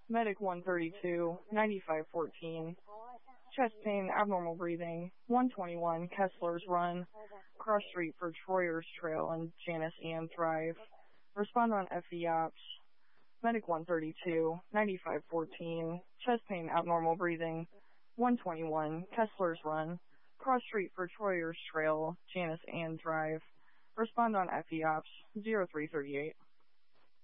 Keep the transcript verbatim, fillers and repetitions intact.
Medic one thirty-two, ninety-five fourteen. Chest pain, abnormal breathing. one twenty-one, Kessler's Run. Cross Street for Troyer's Trail and Janice Ann Thrive. Respond on F E Ops. Medic one thirty-two, ninety-five fourteen. Chest pain, abnormal breathing. one twenty-one, Kessler's Run. Cross Street for Troyer's Trail, Janice Ann Drive. Respond on F E Ops, zero three three eight.